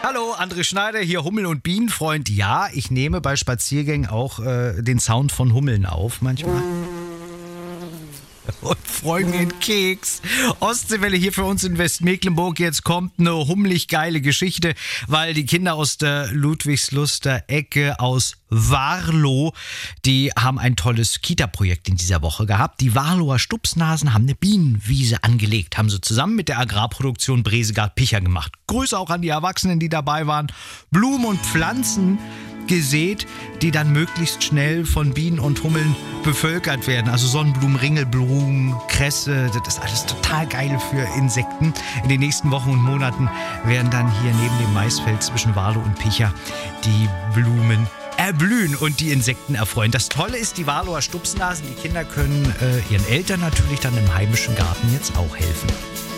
Hallo, André Schneider hier, Hummel- und Bienenfreund. Ja, ich nehme bei Spaziergängen auch den Sound von Hummeln auf manchmal. Und freuen mir einen Keks. Ostseewelle hier für uns in Westmecklenburg. Jetzt kommt eine hummelig geile Geschichte, weil die Kinder aus der Ludwigsluster Ecke aus Warlow, die haben ein tolles Kita-Projekt in dieser Woche gehabt. Die Warlower Stupsnasen haben eine Bienenwiese angelegt, haben sie zusammen mit der Agrarproduktion Bresegard-Picher gemacht. Grüße auch an die Erwachsenen, die dabei waren. Blumen und Pflanzen gesät, die dann möglichst schnell von Bienen und Hummeln bevölkert werden. Also Sonnenblumen, Ringelblumen, Kresse, das ist alles total geil für Insekten. In den nächsten Wochen und Monaten werden dann hier neben dem Maisfeld zwischen Warlow und Picher die Blumen erblühen und die Insekten erfreuen. Das Tolle ist, die Warlower Stupsnasen, die Kinder können ihren Eltern natürlich dann im heimischen Garten jetzt auch helfen.